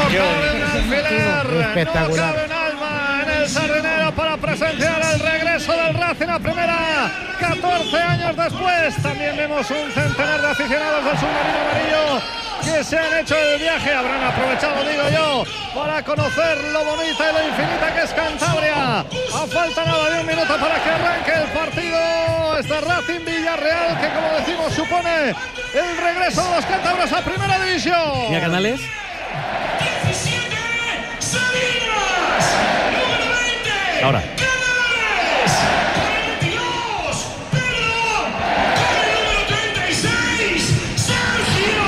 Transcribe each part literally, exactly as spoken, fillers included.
cabe un alfiler, espectacular. No cabe un alma en el Sardinero para presenciar el regreso del Racing a primera. catorce años después, también vemos un centenar de aficionados del submarino amarillo que se han hecho el viaje, habrán aprovechado, digo yo, para conocer lo bonita y lo infinita que es Cantabria. A falta nada de un minuto para que arranque el partido. Este Racing Villarreal, que como decimos supone el regreso de los cántabros a primera división. ¿Y a Canales? diecisiete Sabinas, número veinte. Ahora. Canales, veintidós, Pedro, con el número treinta y seis, Sergio.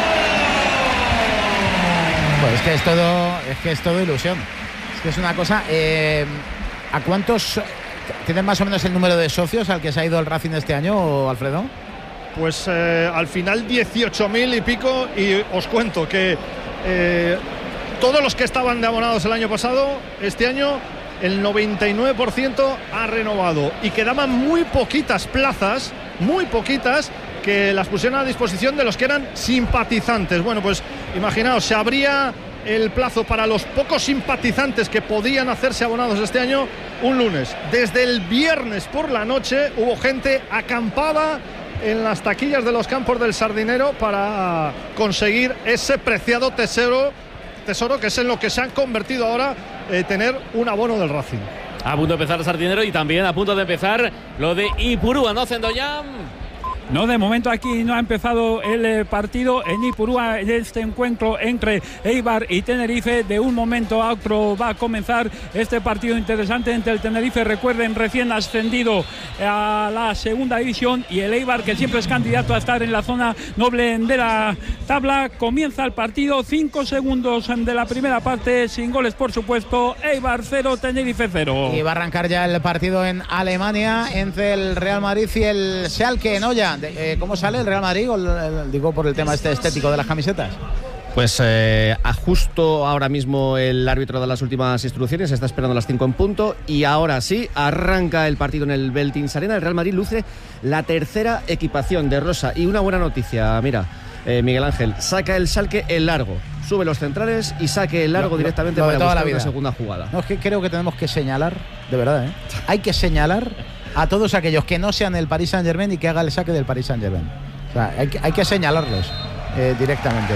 Pues es que es todo, es que es todo ilusión. Es que es una cosa. Eh, ¿A cuántos tienen más o menos el número de socios al que se ha ido el Racing este año, Alfredo? Pues eh, al final dieciocho mil y pico, y os cuento que eh, todos los que estaban de abonados el año pasado, este año el noventa y nueve por ciento ha renovado y quedaban muy poquitas plazas, muy poquitas, que las pusieron a disposición de los que eran simpatizantes. Bueno, pues imaginaos, se abría el plazo para los pocos simpatizantes que podían hacerse abonados este año un lunes. Desde el viernes por la noche hubo gente acampada en las taquillas de los campos del Sardinero para conseguir ese preciado tesoro, tesoro que es en lo que se han convertido ahora, eh, tener un abono del Racing. A punto de empezar el Sardinero y también a punto de empezar lo de Ipurúa, ¿no, Zendoyán? No, de momento aquí no ha empezado el eh, partido en Ipurúa, en este encuentro entre Eibar y Tenerife. De un momento a otro va a comenzar este partido interesante entre el Tenerife, recuerden, recién ascendido a la segunda división, y el Eibar, que siempre es candidato a estar en la zona noble de la tabla. Comienza el partido, cinco segundos de la primera parte, sin goles por supuesto. Eibar cero, Tenerife cero. Y va a arrancar ya el partido en Alemania entre el Real Madrid y el Schalke, ¿no? Ya. Eh, ¿Cómo sale el Real Madrid? El, el, digo por el tema este estético de las camisetas. Pues eh, justo ahora mismo el árbitro da las últimas instrucciones, está esperando las cinco en punto y ahora sí, arranca el partido en el Veltins Arena. El Real Madrid luce la tercera equipación de rosa y una buena noticia, mira, eh, Miguel Ángel, saca el Schalke el largo, sube los centrales y saque el largo lo, directamente lo, lo para buscar la una segunda jugada. No, es que creo que tenemos que señalar, de verdad, ¿eh? Hay que señalar a todos aquellos que no sean el Paris Saint-Germain y que haga el saque del Paris Saint-Germain. O sea, hay que, hay que señalarlos eh, directamente.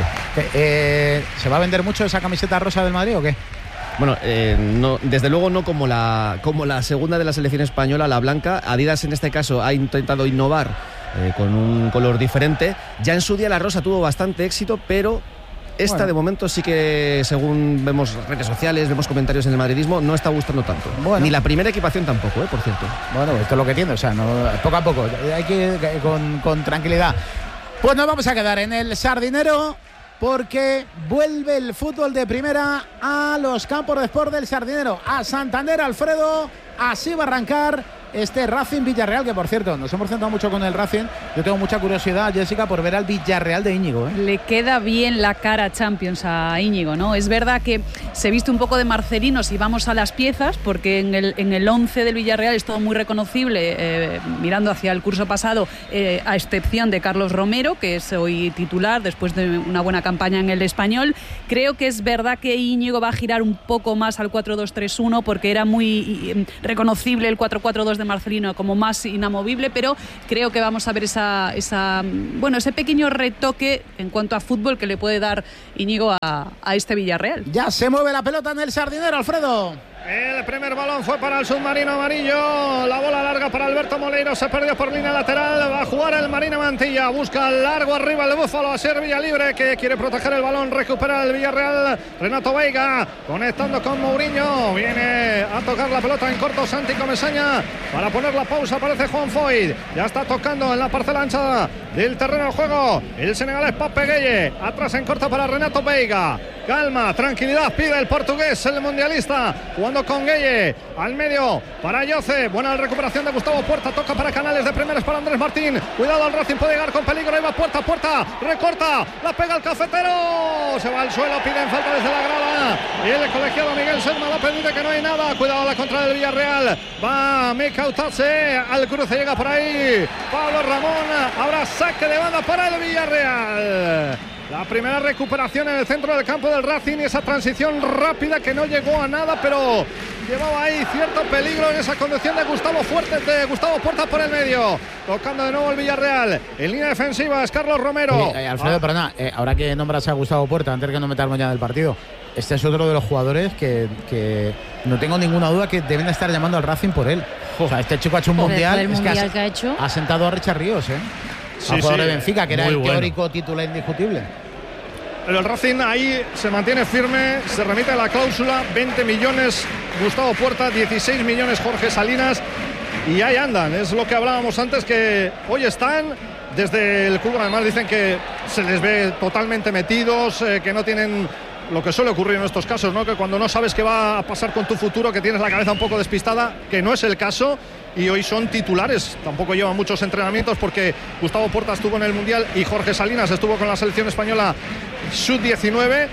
Eh, ¿Se va a vender mucho esa camiseta rosa del Madrid o qué? Bueno, eh, no, desde luego no como la, como la segunda de la selección española, la blanca. Adidas en este caso ha intentado innovar eh, con un color diferente. Ya en su día la rosa tuvo bastante éxito, pero esta bueno. de momento sí que, según vemos redes sociales, vemos comentarios en el madridismo, no está gustando tanto. Bueno. Ni la primera equipación tampoco, ¿eh? Por cierto. Bueno, esto es lo que tiene, o sea, no, poco a poco, hay que ir con, con tranquilidad. Pues nos vamos a quedar en el Sardinero porque vuelve el fútbol de primera a los campos de sport del Sardinero, a Santander, Alfredo. Así va a arrancar este Racing Villarreal, que por cierto, nos hemos centrado mucho con el Racing. Yo tengo mucha curiosidad, Jessica, por ver al Villarreal de Íñigo, ¿eh? Le queda bien la cara Champions a Íñigo, ¿no? Es verdad que se viste un poco de Marcelino si vamos a las piezas, porque en el, en el once del Villarreal es todo muy reconocible, eh, mirando hacia el curso pasado, eh, a excepción de Carlos Romero, que es hoy titular después de una buena campaña en el Español. Creo que es verdad que Íñigo va a girar un poco más al cuatro dos tres uno, porque era muy eh, reconocible el cuatro cuatro dos de Marcelino como más inamovible, pero creo que vamos a ver esa, esa bueno, ese pequeño retoque en cuanto a fútbol que le puede dar Íñigo a, a este Villarreal. Ya se mueve la pelota en el Sardinero, Alfredo. El primer balón fue para el submarino amarillo. La bola larga para Alberto Moleiro. Se perdió por línea lateral. Va a jugar el Marina Mantilla. Busca largo arriba el Búfalo. A ser Villa Libre, que quiere proteger el balón. Recupera el Villarreal. Renato Veiga conectando con Mourinho. Viene a tocar la pelota en corto Santi Comesaña para poner la pausa. Aparece Juan Foyt. Ya está tocando en la parcela ancha del terreno de juego el senegalés Pape Gueye. Atrás en corto para Renato Veiga. Calma, tranquilidad, pide el portugués, el mundialista, jugando con Gueye, al medio para Yoce, buena recuperación de Gustavo Puerta, toca para Canales, de primeras para Andrés Martín, cuidado al Racing, puede llegar con peligro, ahí va Puerta, Puerta, recorta, la pega el cafetero, se va al suelo, piden falta desde la grada, y el colegiado Miguel Selma la dice que no hay nada, cuidado a la contra del Villarreal, va Mika Utace, al cruce llega por ahí Pablo Ramón, habrá saque de banda para el Villarreal. La primera recuperación en el centro del campo del Racing y esa transición rápida que no llegó a nada, pero llevaba ahí cierto peligro en esa conducción de Gustavo Fuertes, de Gustavo Puerta por el medio. Tocando de nuevo el Villarreal. En línea defensiva es Carlos Romero. Eh, eh, Alfredo, ah. perdona, eh, ahora que nombras a Gustavo Puerta, antes de que no meternos ya en el partido, este es otro de los jugadores que, que no tengo ninguna duda que deben estar llamando al Racing por él. O sea, este chico ha hecho un Por mundial, el es mundial que, ha, que ha hecho. ha sentado a Richard Ríos, ¿eh? Sí, al jugador sí, de Benfica, que era el bueno. teórico titular indiscutible. Pero el Racing ahí se mantiene firme, se remite a la cláusula, veinte millones Gustavo Puerta, dieciséis millones Jorge Salinas, y ahí andan. Es lo que hablábamos antes, que hoy están desde el club, además dicen que se les ve totalmente metidos, eh, que no tienen lo que suele ocurrir en estos casos, ¿no? Que cuando no sabes qué va a pasar con tu futuro, que tienes la cabeza un poco despistada, que no es el caso. Y hoy son titulares, tampoco llevan muchos entrenamientos porque Gustavo Puerta estuvo en el Mundial y Jorge Salinas estuvo con la selección española sub diecinueve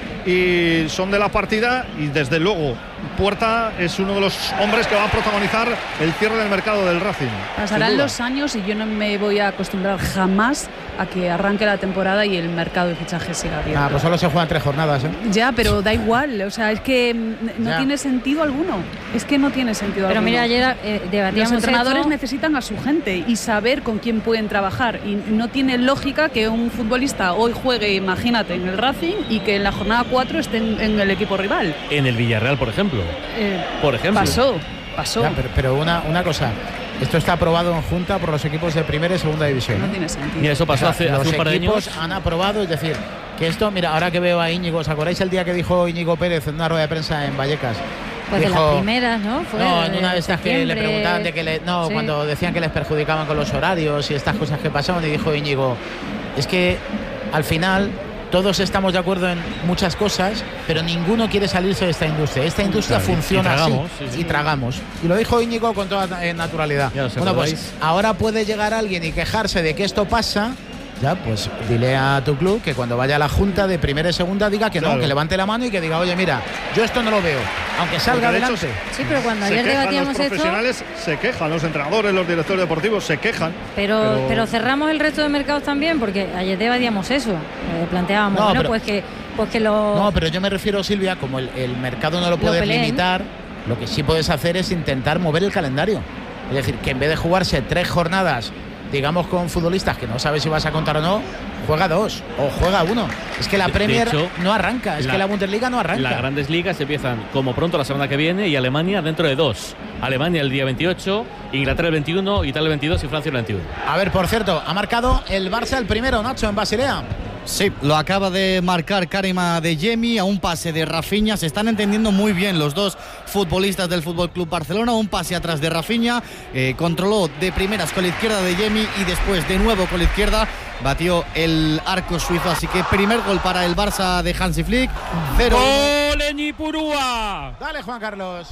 y son de la partida, y desde luego Puerta es uno de los hombres que va a protagonizar el cierre del mercado del Racing. Pasarán los años y yo no me voy a acostumbrar jamás a que arranque la temporada y el mercado de fichajes siga abierto. Ah, pues solo se juegan tres jornadas, ¿eh? Ya, pero da igual, o sea, es que no ya. tiene sentido alguno. Es que no tiene sentido Pero alguno. mira, ayer eh, debatíamos Los entrenadores esto. necesitan a su gente y saber con quién pueden trabajar, y no tiene lógica que un futbolista hoy juegue, imagínate, en el Racing y que en la jornada cuatro esté en, en el equipo rival. En el Villarreal, por ejemplo. Eh, Por ejemplo. Pasó, pasó. Ya, pero, pero una, una cosa, esto está aprobado en junta por los equipos de primera y segunda división. No ¿eh? tiene sentido. Mira, eso pasó O sea, hace, hace los un par de equipos años. han aprobado, es decir, que esto, mira, ahora que veo a Íñigo, ¿os acordáis el día que dijo Íñigo Pérez en una rueda de prensa en Vallecas? Pues Dijo, de las primeras, ¿no? Fue no, de- en una de de estas que le septiembre. preguntaban de que le, no, Sí. cuando decían que les perjudicaban con los horarios y estas cosas que pasaban, y dijo Íñigo, es que al final todos estamos de acuerdo en muchas cosas, pero ninguno quiere salirse de esta industria. Esta industria Claro, y- funciona y tragamos, así sí, sí. y tragamos. Y lo dijo Íñigo con toda eh, naturalidad. Ya os Bueno, pues acordáis. ahora puede llegar alguien y quejarse de que esto pasa. Ya, pues dile a tu club que cuando vaya a la junta de primera y segunda diga que Claro. no, que levante la mano y que diga, oye, mira, yo esto no lo veo, aunque salga Porque de hecho, adelante. Sí, pero cuando Se ayer quejan los debatíamos esto, profesionales, se quejan los entrenadores, los directores deportivos, se quejan. pero, pero- pero cerramos el resto de mercados también, porque ayer debatíamos eso. Eh, planteábamos, No, bueno, pero- pues que, pues que los. No, pero yo me refiero, Silvia, como el, el mercado no lo puedes peleen. limitar, lo que sí puedes hacer es intentar mover el calendario. Es decir, que en vez de jugarse tres jornadas, digamos, con futbolistas que no sabes si vas a contar o no, juega dos o juega uno. Es que la De- de Premier hecho, no arranca, es la- que la Bundesliga no arranca. Las grandes ligas empiezan como pronto la semana que viene y Alemania dentro de dos. Alemania el día veintiocho, Inglaterra el veintiuno, Italia el veintidós y Francia el veintiuno. A ver, por cierto, ha marcado el Barça el primero, Nacho, en Basilea. Sí, lo acaba de marcar Karima Adeyemi a un pase de Rafinha. Se están entendiendo muy bien los dos futbolistas del F C Barcelona. Un pase atrás de Rafinha, eh, controló de primeras con la izquierda de Adeyemi y después de nuevo con la izquierda batió el arco suizo. Así que primer gol para el Barça de Hansi Flick. cero uno. ¡Gol en Ipurúa! Dale, Juan Carlos.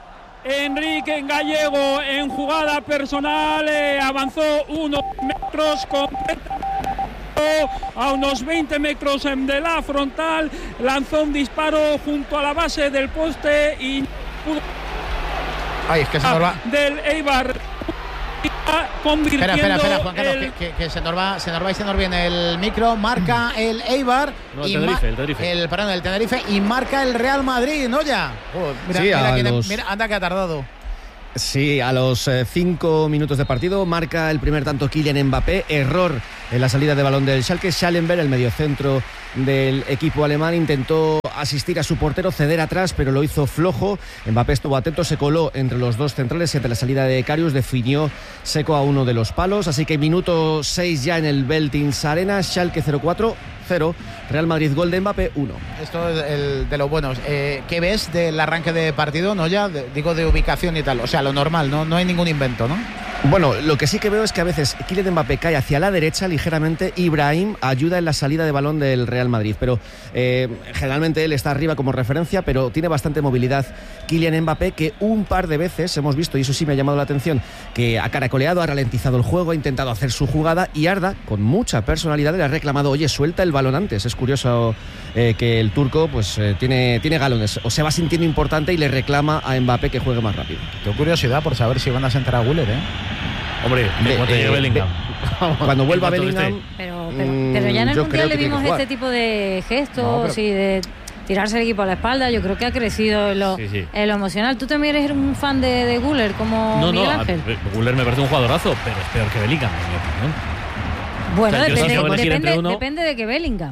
Enrique Gallego en jugada personal eh, avanzó unos metros con a unos veinte metros de la frontal, lanzó un disparo junto a la base del poste y pudo Ay, es que se nos va. del Eibar convirtiendo Espera, espera, espera, Juan Carlos, el- que, que- que se nos va, se nos va y se nos viene el micro, marca el Eibar No, el y Tenerife, ma- el Tenerife. el, perdón, el Tenerife y marca el Real Madrid, ¿no ya? Oh, mira, Sí, mira a quién- los- mira, anda que ha tardado. Sí, a los eh, cinco minutos de partido marca el primer tanto Kylian Mbappé. Error en la salida de balón del Schalke. Schallenberg, el mediocentro del equipo alemán, intentó asistir a su portero, ceder atrás, pero lo hizo flojo. Mbappé estuvo atento, se coló entre los dos centrales y ante la salida de Karius definió seco a uno de los palos. Así que minuto seis ya en el Veltins Arena. Schalke cero cuatro cero. Real Madrid gol de Mbappé uno. Esto es el de los buenos. Eh, ¿Qué ves del arranque de partido? No ya, de- digo de ubicación y tal. O sea, lo normal, no, no hay ningún invento, ¿no? Bueno, lo que sí que veo es que a veces Kylian Mbappé cae hacia la derecha ligeramente. Ibrahim ayuda en la salida de balón del Real Madrid, pero eh, generalmente él está arriba como referencia, pero tiene bastante movilidad Kylian Mbappé, que un par de veces hemos visto, y eso sí me ha llamado la atención, que ha caracoleado, ha ralentizado el juego, ha intentado hacer su jugada, y Arda, con mucha personalidad, le ha reclamado, oye, suelta el balón antes. Es curioso eh, que el turco pues eh, tiene, tiene galones, o se va sintiendo importante y le reclama a Mbappé que juegue más rápido. Tengo curiosidad por saber si van a sentar a Güler, ¿eh? Hombre, en cuanto eh, llegue Bellingham. Cuando vuelva En cuanto Bellingham, esté. Pero, pero, Mm, pero ya en el yo Mundial creo le que tiene vimos que jugar. este tipo de gestos No, pero- y de tirarse el equipo a la espalda. Yo creo que ha crecido en lo, Sí, sí. en lo emocional. ¿Tú también eres un fan de, de Güler como No, Miguel no, Ángel? a- Güler me parece un jugadorazo, pero es peor que Bellingham, en mi opinión. Bueno, O sea, yo depende, si tengo que elegir depende, entre uno- depende de que Bellingham.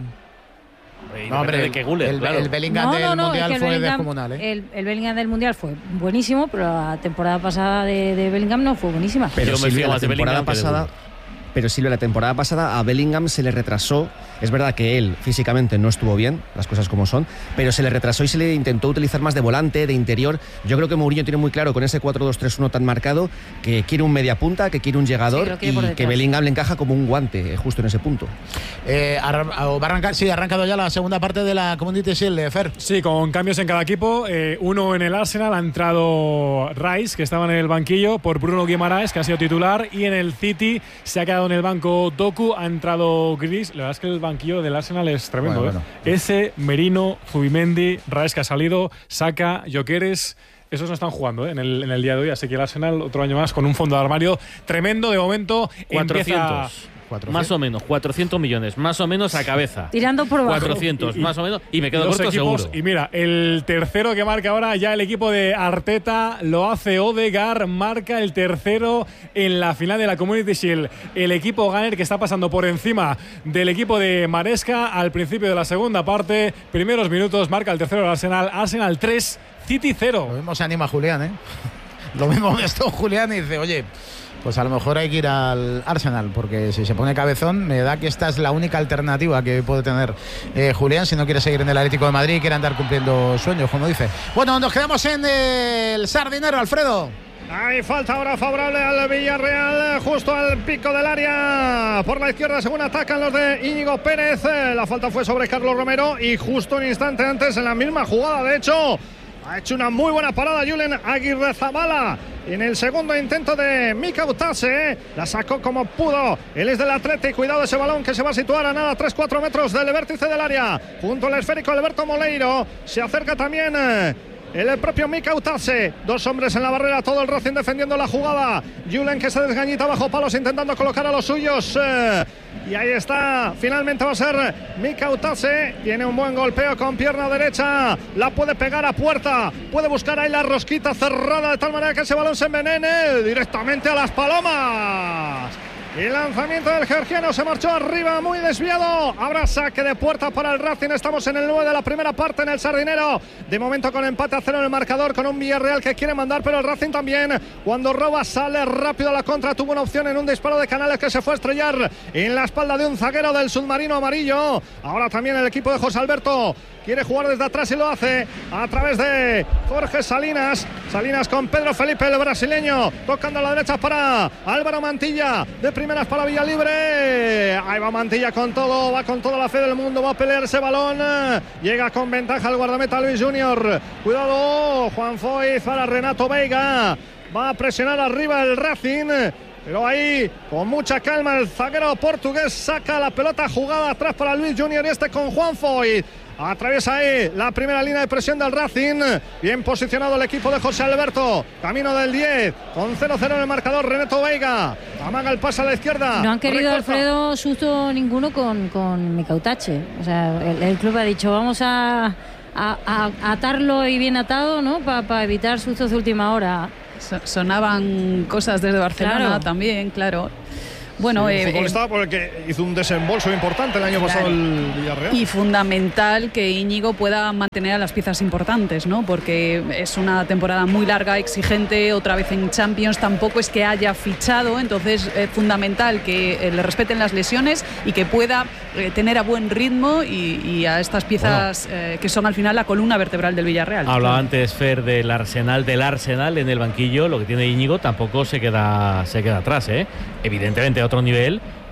Y No, hombre, depende de que Güler, el, claro. el Bellingham No, del no, no, Mundial es que el fue Bellingham, descomunal, ¿eh? el, el Bellingham del Mundial fue buenísimo, pero la temporada pasada de, de Bellingham no fue buenísima. pero Yo me Silvia, fío la más de temporada Bellingham que de pasada, Güler. pero Silvia, la temporada pasada a Bellingham se le retrasó. Es verdad que él físicamente no estuvo bien, las cosas como son, pero se le retrasó y se le intentó utilizar más de volante, de interior. Yo creo que Mourinho tiene muy claro con ese cuatro dos tres uno tan marcado que quiere un mediapunta, que quiere un llegador Sí, lo quiere por y detrás. que Bellingham le encaja como un guante eh, justo en ese punto. Eh, arran- o va a arrancar, sí, ha arrancado ya la segunda parte de la Community Shield de Fer. Sí, con cambios en cada equipo. Eh, uno en el Arsenal ha entrado Rice, que estaba en el banquillo, por Bruno Guimaraes, que ha sido titular. Y en el City se ha quedado en el banco Doku, ha entrado Gris. La verdad es que el banquillo del Arsenal es tremendo. Bueno, ¿eh? Ese, Merino, Zubimendi, Rice que ha salido, Saka, Gyökeres. Esos no están jugando ¿eh? en, el, en el día de hoy. Así que el Arsenal, otro año más, con un fondo de armario tremendo. De momento, empieza. cuatrocientos. Más o menos, cuatrocientos millones, más o menos a cabeza. Tirando por abajo. cuatrocientos, Y- y- más o menos, y me quedo Los corto equipos, seguro. Y mira, el tercero que marca ahora ya el equipo de Arteta lo hace Odegaard, marca el tercero en la final de la Community Shield. El equipo Gunner que está pasando por encima del equipo de Maresca al principio de la segunda parte. Primeros minutos, marca el tercero del Arsenal. Arsenal tres, City Lo cero. mismo se anima Julián, ¿eh? Lo mismo de esto Julián y dice, oye, pues a lo mejor hay que ir al Arsenal, porque si se pone cabezón, me da que esta es la única alternativa que puede tener eh, Julián si no quiere seguir en el Atlético de Madrid y quiere andar cumpliendo sueños, como dice. Bueno, nos quedamos en el Sardinero, Alfredo. Hay falta ahora favorable al Villarreal, justo al pico del área. Por la izquierda, según atacan los de Íñigo Pérez. La falta fue sobre Carlos Romero y justo un instante antes, en la misma jugada, de hecho, ha hecho una muy buena parada Julen Aguirrezabala. En el segundo intento de Mika Utase, la sacó como pudo. Él es del Atleti, cuidado ese balón que se va a situar a nada, tres cuatro metros del vértice del área. Junto al esférico Alberto Moleiro, se acerca también eh, el propio Mika Utase. Dos hombres en la barrera, todo el Racing defendiendo la jugada. Julen que se desgañita bajo palos intentando colocar a los suyos. Eh, y ahí está, finalmente va a ser Mika Utase. Tiene un buen golpeo con pierna derecha, la puede pegar a puerta, puede buscar ahí la rosquita cerrada de tal manera que ese balón se envenene directamente a las palomas. El lanzamiento del georgiano se marchó arriba, muy desviado. Habrá saque de puerta para el Racing. Estamos en el nueve de la primera parte en el Sardinero. De momento con empate a cero en el marcador, con un Villarreal que quiere mandar, pero el Racing también. Cuando roba, sale rápido a la contra. Tuvo una opción en un disparo de Canales que se fue a estrellar en la espalda de un zaguero del submarino amarillo. Ahora también el equipo de José Alberto quiere jugar desde atrás y lo hace a través de Jorge Salinas. Salinas con Pedro Felipe, el brasileño, tocando a la derecha para Álvaro Mantilla. De primeras para Villalibre. Ahí va Mantilla con todo, va con toda la fe del mundo, va a pelear ese balón. Llega con ventaja el guardameta Luis Junior. Cuidado, Juan Foyz para Renato Veiga. Va a presionar arriba el Racing. Pero ahí, con mucha calma, el zaguero portugués saca la pelota jugada atrás para Luis Junior y este con Juan Foyt. Atraviesa ahí la primera línea de presión del Racing. Bien posicionado el equipo de José Alberto. Camino del diez. Con cero cero en el marcador. Renato Veiga. Amaga el pase a la izquierda. No han querido, Recorta. Alfredo, susto ninguno con, con Mika Utase. O sea, el, el club ha dicho, vamos a, a, a atarlo y bien atado, ¿no? Para pa evitar sustos de última hora. So- Sonaban cosas desde Barcelona Claro. también, claro. Bueno, Sí, eh, un futbolista por el que hizo un desembolso importante el año Claro. pasado el Villarreal. y fundamental que Íñigo pueda mantener a las piezas importantes, ¿no? Porque es una temporada muy larga, exigente, otra vez en Champions, tampoco es que haya fichado, entonces es fundamental que eh, le respeten las lesiones y que pueda eh, tener a buen ritmo y, y a estas piezas eh, que son al final la columna vertebral del Villarreal. Hablaba antes Fer del Arsenal, del Arsenal en el banquillo, lo que tiene Íñigo tampoco se queda, se queda atrás, ¿eh? Evidentemente a otro nivel,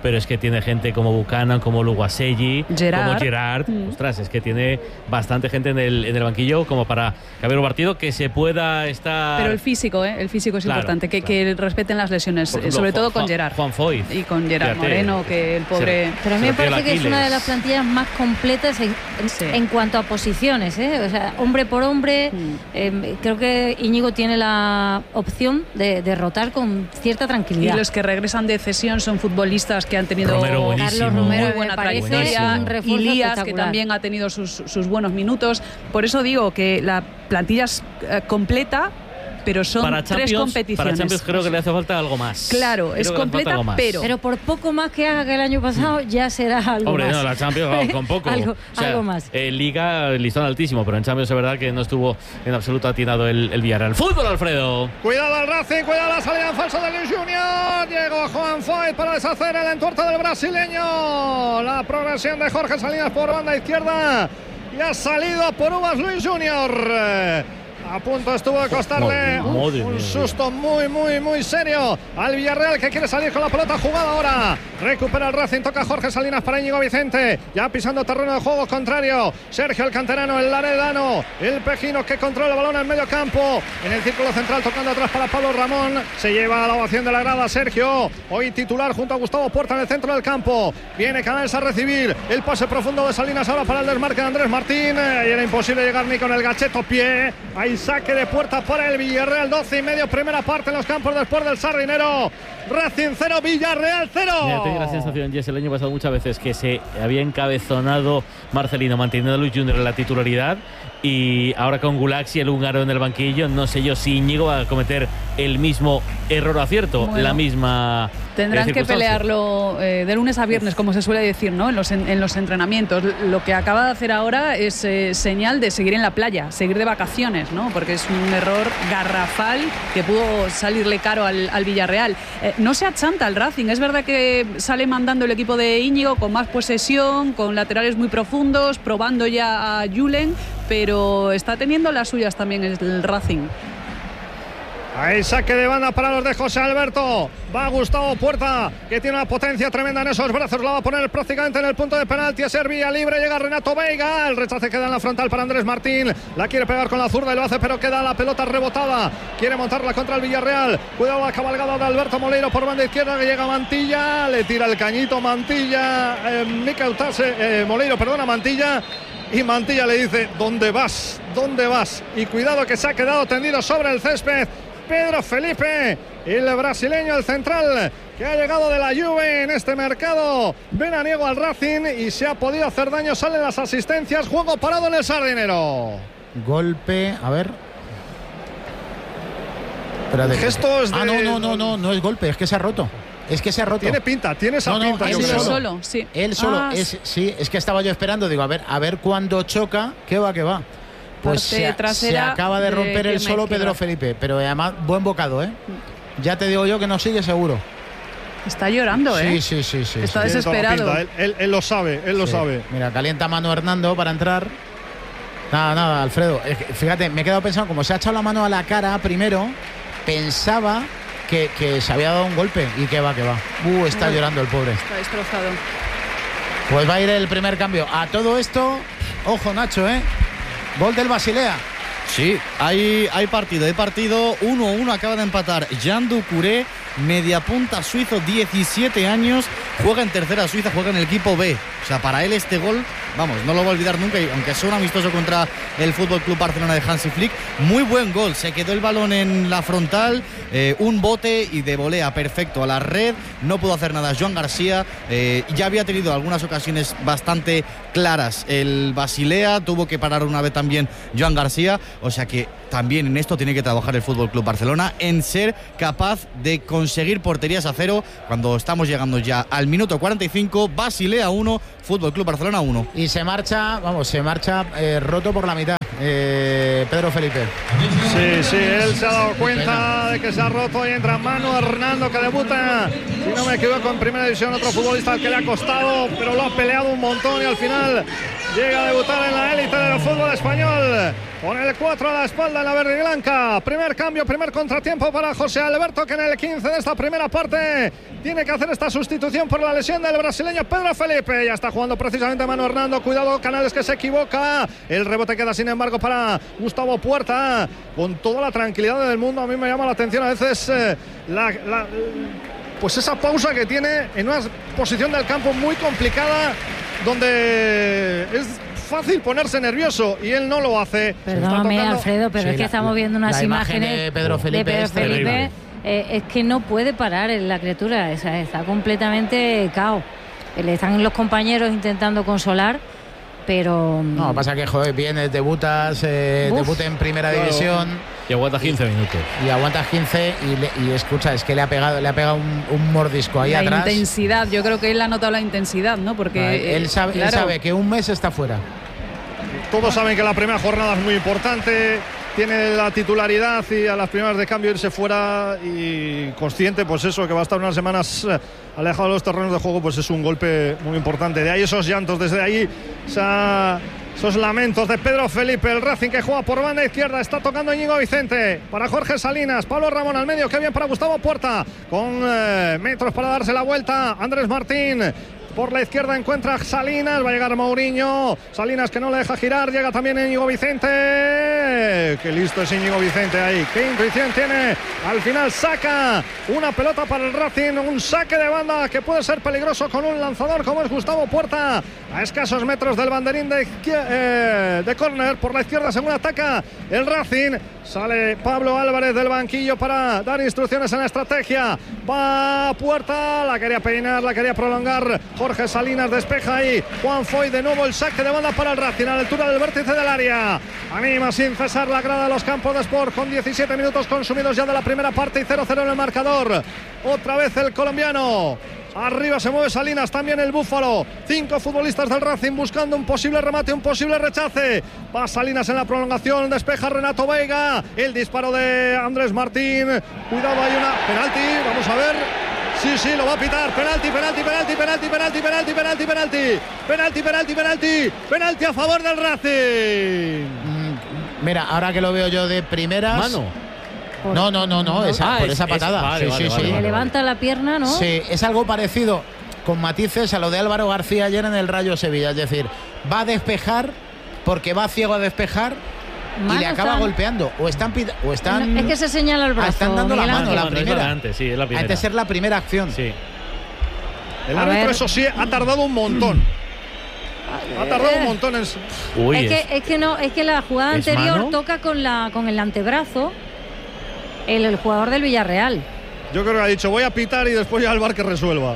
pero es que tiene gente como Buchanan, como Luguaselli, Gerard. como Gerard. Mm. Ostras, es que tiene bastante gente en el, en el banquillo como para que haya un partido que se pueda estar. Pero el físico, ¿eh? El físico es claro, importante, que, claro. que respeten las lesiones, ejemplo, sobre Juan, todo con Gerard. Juan Foyt. Y con Gerard Fíjate. Moreno, que el pobre. Se, Pero a mí me parece que Aquiles. es una de las plantillas más completas en, sí. en cuanto a posiciones, ¿eh? O sea, hombre por hombre, Mm. eh, creo que Íñigo tiene la opción de, de rotar con cierta Y tranquilidad. los que regresan de cesión son futbolistas que han tenido Romero, buenísimo. Carlos Romero, muy me buena parece trayectoria. un refuerzo Ilías, que espectacular. también ha tenido sus, sus buenos minutos. Por eso digo que la plantilla es eh, completa, pero son para tres Champions, competiciones. Para Champions creo que le hace falta algo más. Claro, Creo es que le hace falta completa, algo más. pero. Pero por poco más que haga que el año pasado, ya será algo Hombre, más. no, la Champions con poco. algo, O sea, algo más. En Liga, listón altísimo, pero en Champions es verdad que no estuvo en absoluto atinado el, el Villarreal. ¡Fútbol, Alfredo! Cuidado al Racing, cuidado la salida en falso de Luis Junior. Llegó Juan Foyt para deshacer el entuerto del brasileño. La progresión de Jorge Salinas por banda izquierda. Y ha salido por uvas Luis Junior. A punto estuvo de costarle un, un susto muy, muy, muy serio al Villarreal, que quiere salir con la pelota jugada ahora. Recupera el Racing, toca Jorge Salinas para Íñigo Vicente. Ya pisando terreno de juego contrario. Sergio el canterano, el laredano, el pejino que controla el balón en medio campo. En el círculo central, tocando atrás para Pablo Ramón. Se lleva la ovación de la grada Sergio. Hoy titular junto a Gustavo Puerta en el centro del campo. Viene Canales a recibir. El pase profundo de Salinas ahora para el desmarque de Andrés Martín. Y era imposible llegar ni con el gacheto pie. Ahí saque de puerta para el Villarreal, doce y medio, primera parte en los campos después del Sardinero. Racing cero, Villarreal cero. Mira, tengo la sensación, Jess, el año pasado muchas veces que se había encabezonado Marcelino manteniendo a Luis Junior en la titularidad, y ahora con Gulaxi, el húngaro, en el banquillo, no sé yo si Íñigo va a cometer el mismo error o acierto, Bueno, la misma Tendrán eh, que pelearlo eh, de lunes a viernes, como se suele decir, ¿no? En los, en, en los entrenamientos. Lo que acaba de hacer ahora es eh, señal de seguir en la playa, seguir de vacaciones, ¿no? Porque es un error garrafal que pudo salirle caro al, al Villarreal. Eh, no se achanta el Racing. Es verdad que sale mandando el equipo de Íñigo con más posesión, con laterales muy profundos, probando ya a Julen, pero está teniendo las suyas también el Racing. Ahí saque de banda para los de José Alberto. Va Gustavo Puerta, que tiene una potencia tremenda en esos brazos. La va a poner prácticamente en el punto de penalti. A ser vía libre. Llega Renato Veiga. El rechace queda en la frontal para Andrés Martín. La quiere pegar con la zurda y lo hace, pero queda la pelota rebotada. Quiere montarla contra el Villarreal. Cuidado la cabalgada de Alberto Moleiro por banda izquierda, que llega Mantilla. Le tira el cañito Mantilla. Eh, Mikel Tase, eh, Moleiro, perdona, Mantilla. Y Mantilla le dice: ¿dónde vas? ¿Dónde vas? Y cuidado, que se ha quedado tendido sobre el césped Pedro Felipe, el brasileño, el central, que ha llegado de la Juve en este mercado veraniego al Racing y se ha podido hacer daño. Salen las asistencias, juego parado en el Sardinero. Golpe, a ver. Espérate. El gesto es de... Ah, no, no, no, no, no es golpe, es que se ha roto. Es que se ha roto. Tiene pinta, tiene esa no, no, pinta. él yo Él creo. solo. solo, sí. Él solo, Ah, es, sí, es que estaba yo esperando, digo, a ver, a ver cuándo choca, qué va, qué va. Pues Parte se, se trasera acaba de de romper el pierna solo izquierda. Pedro Felipe, pero además buen bocado, ¿eh? Ya te digo yo que no sigue seguro. Está llorando, ¿eh? Sí, sí, sí, sí. Está sí. Tiene toda la desesperado. pinta, Él, él- él lo sabe, él lo Sí. sabe. Mira, calienta mano Hernando para entrar. Nada, nada, Alfredo. Es que, fíjate, me he quedado pensando, como se ha echado la mano a la cara primero, pensaba que, que se había dado un golpe. Y que va, que va. Uh, está Uy. llorando el pobre. Está destrozado. Pues va a ir el primer cambio. A todo esto, ojo Nacho, ¿eh? Gol del Basilea. Sí, hay, hay partido, hay partido. uno a uno acaba de empatar Jean Ducouré, mediapunta suizo, diecisiete años, juega en tercera Suiza, juega en el equipo B. O sea, para él este gol, vamos, no lo va a olvidar nunca, y aunque sea un amistoso contra el Fútbol Club Barcelona de Hansi Flick. Muy buen gol, se quedó el balón en la frontal, eh, un bote y de volea perfecto a la red. No pudo hacer nada Joan García, eh, ya había tenido algunas ocasiones bastante claras el Basilea, tuvo que parar una vez también Joan García. O sea que también en esto tiene que trabajar el Fútbol Club Barcelona, en ser capaz de conseguir porterías a cero. Cuando estamos llegando ya al minuto cuarenta y cinco, Basilea uno, Fútbol Club Barcelona uno. Y se marcha, vamos, se marcha eh, roto por la mitad. Eh, Pedro Felipe. Sí, sí, él se ha dado cuenta de que se ha roto y entra Manu Hernando, que debuta, si no me equivoco, en primera división. Otro futbolista al que le ha costado, pero lo ha peleado un montón y al final llega a debutar en la élite del fútbol español con el cuatro a la espalda en la verde y blanca. Primer cambio, primer contratiempo para José Alberto, que en el quince de esta primera parte tiene que hacer esta sustitución por la lesión del brasileño Pedro Felipe. Ya está jugando precisamente Manu Hernando. Cuidado, Canales, que se equivoca. El rebote queda sin embargo para Gustavo Puerta. Con toda la tranquilidad del mundo, a mí me llama la atención a veces eh, la, la, pues esa pausa que tiene en una posición del campo muy complicada, donde es fácil ponerse nervioso y él no lo hace. Perdóname, Alfredo, pero sí, es que la, estamos viendo unas la imágenes imagen de Pedro Felipe, de Pedro es Felipe eh, es que no puede parar en la criatura, o sea, está completamente cao. Le están los compañeros intentando consolar, pero no, pasa que joder, vienes, debutas, eh, debuta en primera claro. división y aguanta quince minutos. Y aguantas quince y, le, y escucha, es que le ha pegado, le ha pegado un, un mordisco ahí la atrás. La intensidad, yo creo que él ha notado la intensidad, ¿no? Porque ah, él, sabe, claro. él sabe que un mes está fuera. Todos saben que la primera jornada es muy importante, tiene la titularidad y a las primeras de cambio irse fuera, y consciente pues eso, que va a estar unas semanas alejado de los terrenos de juego, pues es un golpe muy importante. De ahí esos llantos, desde ahí esa, esos lamentos de Pedro Felipe. El Racing, que juega por banda izquierda, está tocando Íñigo Vicente para Jorge Salinas, Pablo Ramón al medio, que bien para Gustavo Puerta, con eh, metros para darse la vuelta. Andrés Martín por la izquierda encuentra Salinas, va a llegar Mourinho, Salinas que no le deja girar, llega también Íñigo Vicente. Qué listo es Íñigo Vicente ahí, qué intuición tiene. Al final saca una pelota para el Racing, un saque de banda que puede ser peligroso con un lanzador como es Gustavo Puerta, a escasos metros del banderín de, eh, de córner. Por la izquierda según ataca el Racing, sale Pablo Álvarez del banquillo para dar instrucciones en la estrategia. Va Puerta, la quería peinar, la quería prolongar. Jorge Salinas despeja ahí. Juan Foy, de nuevo el saque de banda para el Racing a la altura del vértice del área. Anima sin cesar la grada de los campos de Sport, con diecisiete minutos consumidos ya de la primera parte y cero cero en el marcador. Otra vez el colombiano. Arriba se mueve Salinas, también el Búfalo. Cinco futbolistas del Racing buscando un posible remate, un posible rechace. Va Salinas en la prolongación, despeja Renato Veiga. El disparo de Andrés Martín. Cuidado, hay una penalti, vamos a ver. Sí, sí, lo va a pitar. Penalti, penalti, penalti, penalti, penalti, penalti, penalti, penalti. Penalti, penalti, penalti. Penalti a favor del Racing. Mm, mira, ahora que lo veo yo de primeras. Mano. No, no, no, no, esa, ah, por es, esa patada. Es, vale, sí, vale, sí, vale, sí. Le vale, levanta vale. la pierna, ¿no? Sí, es algo parecido, con matices, a lo de Álvaro García ayer en el Rayo Sevilla. Es decir, va a despejar porque va ciego a despejar. Mano, y le acaba están... golpeando. O están, o están. No, es que se señala el brazo. Ah, están dando la mano, la no, primera. No, antes, sí, es la primera. Antes de ser la primera acción. Sí. El árbitro, eso sí, ha tardado un montón. Ha tardado un montón en... Uy, es, es... Que, es que no, es que la jugada anterior mano? toca con la con el antebrazo el, el jugador del Villarreal. Yo creo que ha dicho voy a pitar y después ya el V A R que resuelva.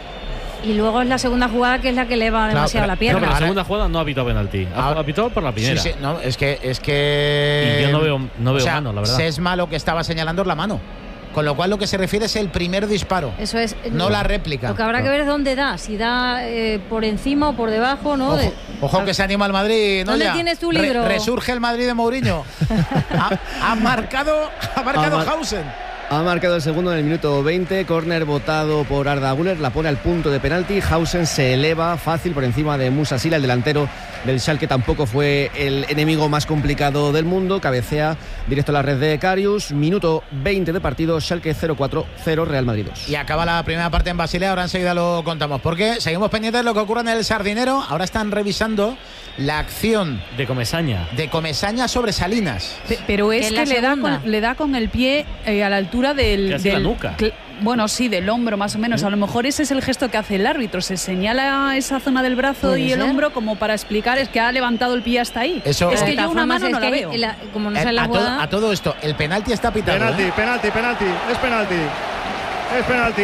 Y luego es la segunda jugada que es la que eleva claro, demasiado pero, la pierna. No, pero la segunda jugada no ha pitado penalti. Ha, ha pitado por la primera. Sí, sí, no, es que es que y yo no veo, no veo o sea, mano, la verdad. Si es malo que estaba señalando la mano. Con lo cual lo que se refiere es el primer disparo. Eso es. No la réplica. Lo que habrá no. que ver es dónde da. Si da eh, por encima o por debajo, ¿no? Ojo, de, ojo que se anima el Madrid. ¿No? ¿Dónde ya? tienes tu libro? Re, resurge el Madrid de Mourinho. ha, ha marcado, ha marcado ha Hausen. Ha marcado el segundo en el minuto veinte, córner votado por Arda Güler, la pone al punto de penalti. Hausen se eleva fácil por encima de Musa Sila, el delantero del Schalke tampoco fue el enemigo más complicado del mundo, cabecea directo a la red de Karius. Minuto veinte de partido, Schalke cero cuatro, cero Real Madrid dos. Y acaba la primera parte en Basilea, ahora enseguida lo contamos, porque seguimos pendientes de lo que ocurre en el Sardinero. Ahora están revisando la acción de Comesaña de Comesaña sobre Salinas. Pero es que que le da, con, le da con el pie eh, a la altura del, casi del la nuca. Bueno, sí, del hombro más o menos. A lo mejor ese es el gesto que hace el árbitro. Se señala esa zona del brazo y el ser? hombro como para explicar es que ha levantado el pie hasta ahí. Eso, es que yo una mano no la veo. La, como no el, la a, todo, a todo esto, el penalti está pitado. Penalti, ¿eh? penalti, penalti. Es penalti. Es penalti.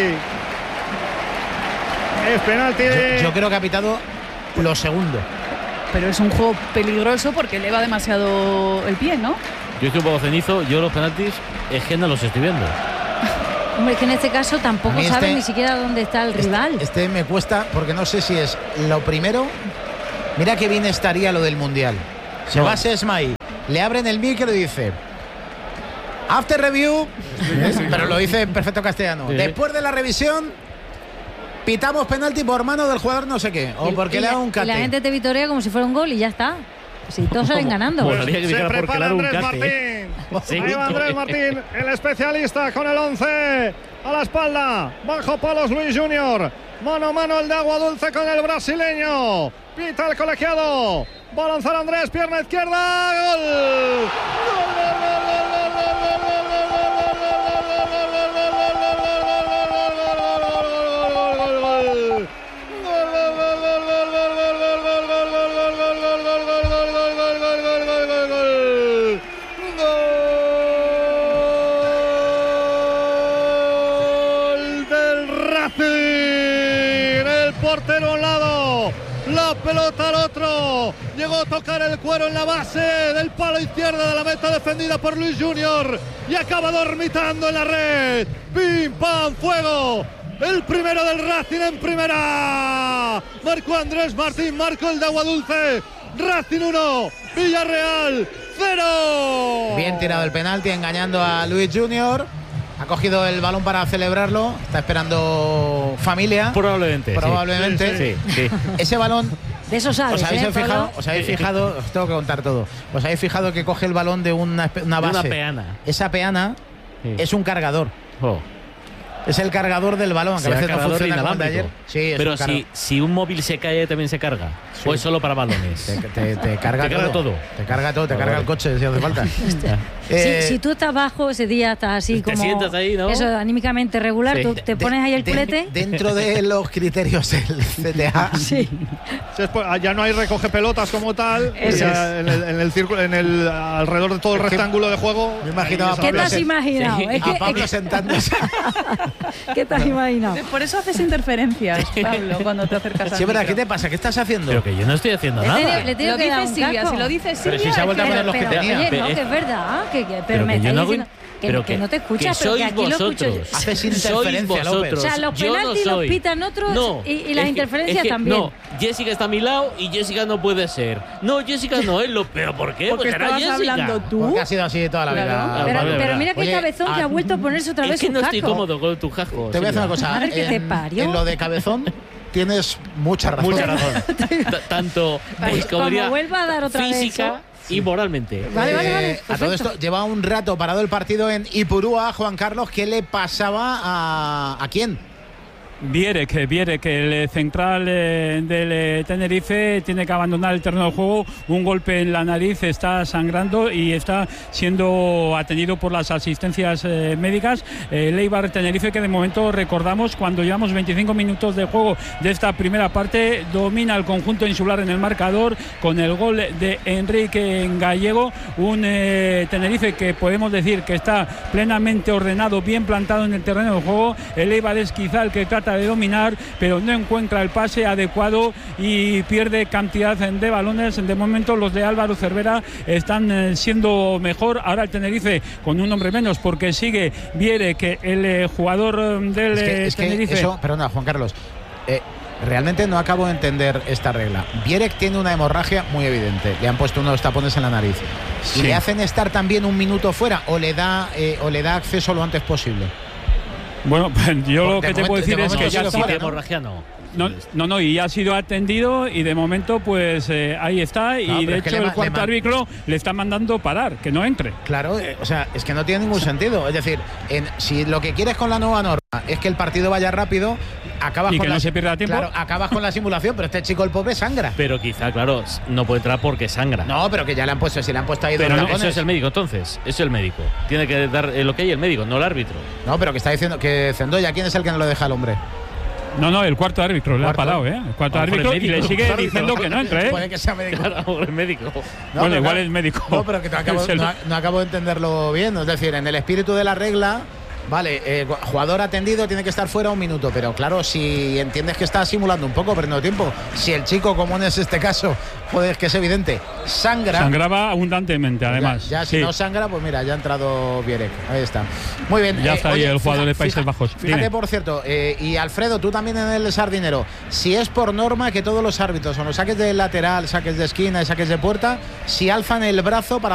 Es penalti. Yo, yo creo que ha pitado lo segundo. Pero es un juego peligroso porque eleva demasiado el pie, ¿no? Yo estoy un poco cenizo. Yo los penaltis es que no los estoy viendo. Hombre, es que en este caso tampoco este, saben ni siquiera dónde está el este, rival. Este me cuesta porque no sé si es lo primero. Mira qué bien estaría lo del Mundial. Se no. va a Sesmay, le abren el micro y dice after review, pero lo dice en perfecto castellano. Sí. Después de la revisión, pitamos penalti por mano del jugador no sé qué, o porque le da un cate. Y la gente te vitorea como si fuera un gol y ya está. Si todos salen ganando. Bueno, que Se prepara prepara Andrés Martín. Sí. Ahí va Andrés Martín, el especialista con el once a la espalda. Bajo palos Luis Junior. Mano a mano el de Agua Dulce con el brasileño. Pita el colegiado. Va a lanzar Andrés, pierna izquierda. Gol. Gol, gol, gol, gol, gol, gol, gol, gol, portero a un lado, la pelota al otro, llegó a tocar el cuero en la base del palo izquierdo de la meta defendida por Luis Junior y acaba dormitando en la red. ¡Pim, pam, fuego! El primero del Racing en primera. Marcó Andrés Martín, marcó el de Agua Dulce. Racing uno, Villarreal cero. Bien tirado el penalti, engañando a Luis Junior. Ha cogido el balón para celebrarlo. Está esperando familia. Probablemente. Probablemente. Sí, sí, sí. Ese balón. De eso sabes. ¿Os habéis ¿eh, fijado? Pablo? ¿Os habéis fijado? Os tengo que contar todo. ¿Os habéis fijado que coge el balón de una, una base? De una peana. Esa peana Sí. es un cargador. Oh. Es el cargador del balón, que a Será veces no cargador funciona como el de ayer. inalámbrico. Sí, es Pero un si, cargador. si un móvil se cae, también se carga. Sí. O es solo para balones. Te, te- te carga, Te carga todo. todo. Te carga todo, te Ah, carga vale. el coche si hace falta. Eh, Si, si tú estás bajo ese día, estás así Te como. sientas ahí, ¿no? Eso, anímicamente regular, Sí. tú te de- pones ahí el de- culete. Dentro de los criterios del C T A. Sí. Ya no hay recoge pelotas como tal. Eso Ya en el, en el círculo, en el alrededor de todo el Es que rectángulo de juego. me imaginaba ahí ¿Qué te esa- has imaginado? Sí. Es que- A Pablo es sentándose. que- ¿Qué te has imaginado? Por eso haces interferencias, Pablo, cuando te acercas a Sí, verdad, ¿qué te pasa? ¿Qué estás haciendo? Pero que yo no estoy haciendo Le nada. tiene- le tiene Lo que dar dice un Silvia, casco. si lo dice Silvia. Pero si se ha vuelto a es que- poner los que pero, tenía. oye, no, Pe- que es verdad, que, que- pero, Pero me que yo estáis no hago diciendo in- que, pero que que- no te escuchas, que pero que sois aquí lo escucho yo. vosotros. Haces Sois interferencia, López. vosotros. O sea, los Yo no penaltis los soy. pitan otros No, y- y las es que- interferencias es que también. No, Jessica está a mi lado y Jessica no puede ser. No, Jessica no es lo. ¿Pero por qué? Porque Pues era estabas Jessica. hablando tú. Porque ha sido así toda la Claro. vida. Ah, Pero, vale, pero verdad. mira qué Oye, cabezón que ah, ha vuelto a ponerse otra vez Es que su no estoy casco. cómodo con tu jasco. Te voy a decir Silvia. una cosa. Madre que te en, parió. en lo de cabezón tienes mucha razón. Mucha razón. T- Tanto Pues como como vuelva a dar otra vez física y moralmente. Vale, vale, vale, Eh, a todo perfecto. esto lleva un rato parado el partido en Ipurúa, Juan Carlos. ¿Qué le pasaba a, a quién? Viere que Viere que el central eh, del eh, Tenerife tiene que abandonar el terreno de juego, un golpe en la nariz, está sangrando y está siendo atendido por las asistencias eh, médicas. Eh, el Eibar Tenerife, que de momento recordamos, cuando llevamos veinticinco minutos de juego de esta primera parte, domina el conjunto insular en el marcador con el gol de Enrique Gallego, un eh, Tenerife que podemos decir que está plenamente ordenado, bien plantado en el terreno de juego. El Eibar es quizá el que trata de dominar, pero no encuentra el pase adecuado y pierde cantidad de balones. De momento los de Álvaro Cervera están eh, siendo mejor. Ahora el Tenerife con un hombre menos, porque sigue Viere, que el eh, jugador eh, del Es que, eh, es que Tenerife. eso, perdona, Juan Carlos. eh, realmente no acabo de entender esta regla. Vierek tiene una hemorragia muy evidente. Le han puesto unos tapones en la nariz. ¿Y Sí. le hacen estar también un minuto fuera o le da eh, o le da acceso lo antes posible? Bueno, pues yo lo De que te momento- puedo decir de es que momento ya sí lo está. Sí, fuera, de ¿no? hemorragia no. No, no, no, y ha sido atendido y de momento pues eh, ahí está y No, pero de es que hecho le el ma- cuarto le ma- árbitro le está mandando parar, que no entre. Claro, eh, o sea, es que no tiene ningún sentido. Es decir, en- si lo que quieres con la nueva norma es que el partido vaya rápido, acabas Y con que la, no se pierda tiempo. Claro, acabas con la simulación, pero este chico, el pobre, sangra. Pero quizá, claro, no puede entrar porque sangra. No, pero que ya le han puesto, si le han puesto ahí Pero dos no, tapones. eso es el médico, entonces. Eso es el médico. Tiene que dar lo que hay el médico, no el árbitro. No, pero que está diciendo que Zendoya, ¿quién es el que no lo deja al hombre? No, no, el cuarto árbitro le ha Cuarto. parado, ¿eh? El cuarto A lo mejor árbitro el y le médico, sigue el árbitro. diciendo que no entre, ¿eh? Puede que sea médico. Claro, el médico. No, bueno, pero igual no- es médico. No, pero que no acabo, Es el- no, no acabo de entenderlo bien. Es decir, en el espíritu de la regla, vale, eh, jugador atendido tiene que estar fuera un minuto, pero claro, si entiendes que está simulando un poco, perdiendo tiempo, si el chico, como en este caso, joder, es que es evidente, sangra. Sangraba abundantemente, además. Ya, ya si Sí. no sangra, pues mira, ya ha entrado Vierek. Ahí está. Muy bien. Ya está ahí el jugador de Países fija- Bajos. Fíjate, Dime. por cierto, eh, y Alfredo, tú también en el Sardinero, si es por norma que todos los árbitros, o los saques de lateral, saques de esquina y saques de puerta, si alzan el brazo para